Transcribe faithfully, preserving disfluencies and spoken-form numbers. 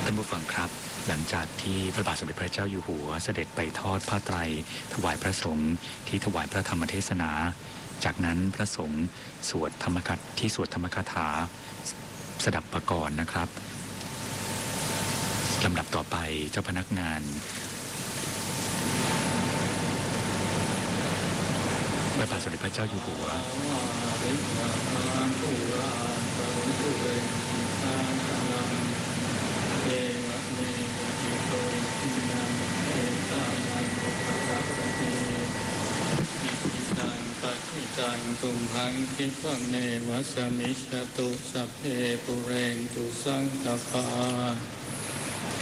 ท่านผู้ฟังครับหลังจากที่พระบาทสมเด็จพระเจ้าอยู่หัวเสด็จไปทอดผ้าไตรถวายพระสงฆ์ที่ถวายพระธรรมเทศนาจากนั้นพระสงฆ์สวดธรรมกัที่สวดธรรมคาถาสดับประกรณ์นะครับลำดับต่อไปเจ้าพนักงานพระบาทสมเด็จพระเจ้าอยู่หัวจันตุมหังคิปังเนวัสมิชตุสัพเพปุเรนตุสังกปา